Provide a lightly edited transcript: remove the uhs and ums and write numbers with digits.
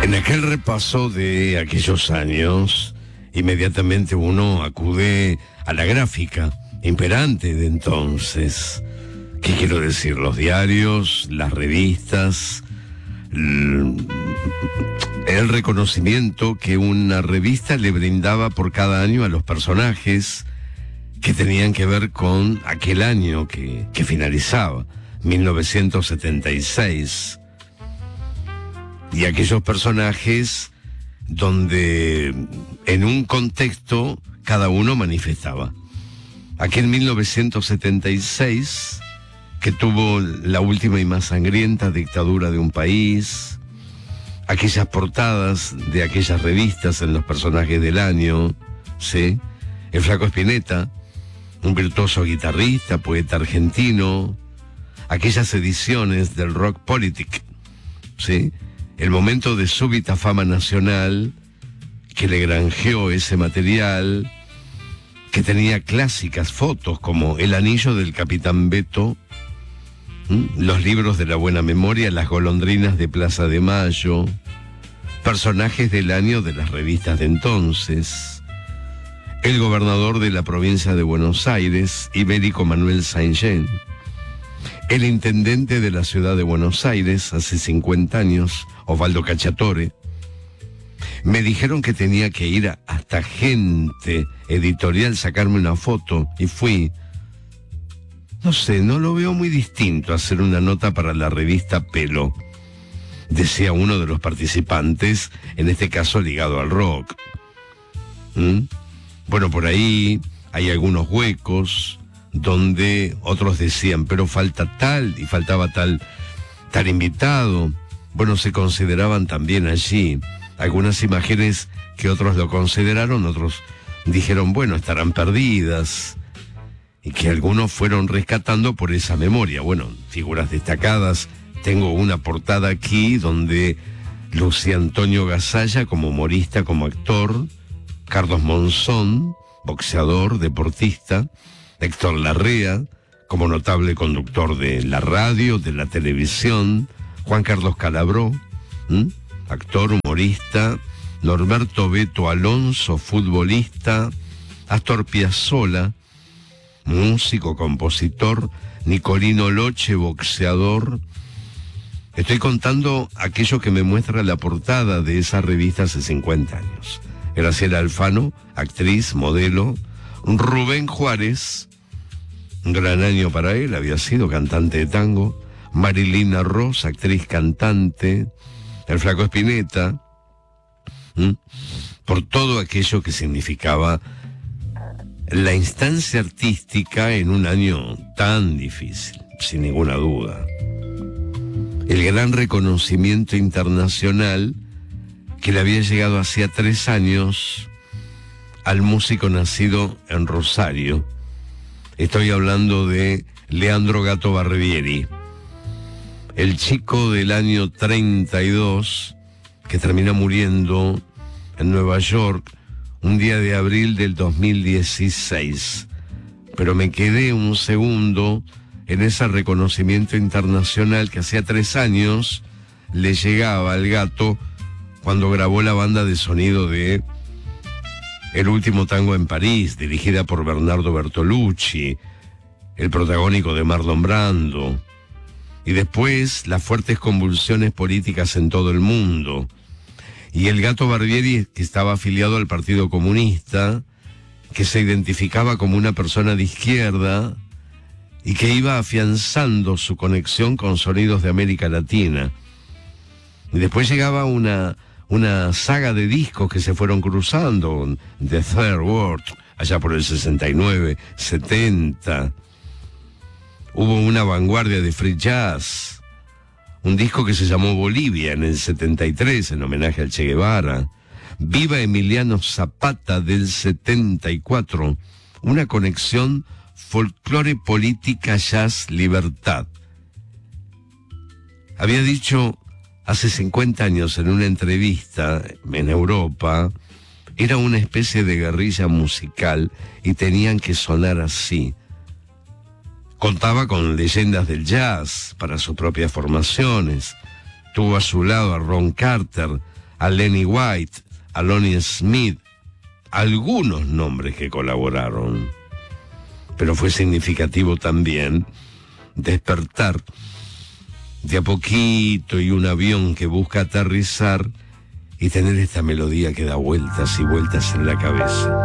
En aquel repaso de aquellos años, inmediatamente uno acude a la gráfica imperante de entonces. ¿Qué quiero decir? Los diarios, las revistas, el reconocimiento que una revista le brindaba por cada año a los personajes que tenían que ver con aquel año que finalizaba, 1976. Y aquellos personajes donde en un contexto cada uno manifestaba. Aquel 1976, que tuvo la última y más sangrienta dictadura de un país, aquellas portadas de aquellas revistas en los personajes del año, ¿sí? El Flaco Spinetta, un virtuoso guitarrista, poeta argentino, aquellas ediciones del Rock Politic, ¿sí? El momento de súbita fama nacional que le granjeó ese material, que tenía clásicas fotos como El anillo del Capitán Beto, los libros de la buena memoria, Las golondrinas de Plaza de Mayo, personajes del año de las revistas de entonces, el gobernador de la provincia de Buenos Aires, Ibérico Manuel Saint-Jean, el intendente de la ciudad de Buenos Aires hace 50 años, Osvaldo Cacciatore. Me dijeron que tenía que ir hasta Gente Editorial, sacarme una foto, y fui. No sé, no lo veo muy distinto a hacer una nota para la revista Pelo, decía uno de los participantes, en este caso ligado al rock. Bueno, por ahí hay algunos huecos donde otros decían, pero falta tal, y faltaba tal invitado. Bueno, se consideraban también allí algunas imágenes que otros lo consideraron, otros dijeron, bueno, estarán perdidas, y que algunos fueron rescatando por esa memoria. Bueno, figuras destacadas, tengo una portada aquí donde luce Antonio Gasalla como humorista, como actor, Carlos Monzón, boxeador, deportista, Héctor Larrea, como notable conductor de la radio, de la televisión, Juan Carlos Calabró, actor, humorista, Norberto Beto Alonso, futbolista, Astor Piazzolla, músico, compositor, Nicolino Loche, boxeador. Estoy contando aquello que me muestra la portada de esa revista hace 50 años. Graciela Alfano, actriz, modelo, Rubén Juárez, un gran año para él, había sido cantante de tango, Marilina Ross, actriz, cantante, el Flaco Spinetta, por todo aquello que significaba la instancia artística en un año tan difícil, sin ninguna duda. El gran reconocimiento internacional que le había llegado hacía 3 años al músico nacido en Rosario. Estoy hablando de Leandro Gato Barbieri, el chico del año 32 que termina muriendo en Nueva York un día de abril del 2016. Pero me quedé un segundo en ese reconocimiento internacional que hacía 3 años le llegaba al Gato cuando grabó la banda de sonido de El último tango en París, dirigida por Bernardo Bertolucci, el protagónico de Marlon Brando, y después las fuertes convulsiones políticas en todo el mundo. Y el Gato Barbieri, que estaba afiliado al Partido Comunista, que se identificaba como una persona de izquierda y que iba afianzando su conexión con sonidos de América Latina. Y después llegaba una saga de discos que se fueron cruzando, The Third World, allá por el 69, 70. Hubo una vanguardia de free jazz, un disco que se llamó Bolivia en el 73, en homenaje al Che Guevara. Viva Emiliano Zapata del 74, una conexión folclore, política, jazz, libertad. Había dicho hace 50 años en una entrevista en Europa, era una especie de guerrilla musical y tenían que sonar así. Contaba con leyendas del jazz para sus propias formaciones. Tuvo a su lado a Ron Carter, a Lenny White, a Lonnie Smith, algunos nombres que colaboraron. Pero fue significativo también despertar de a poquito y un avión que busca aterrizar y tener esta melodía que da vueltas y vueltas en la cabeza.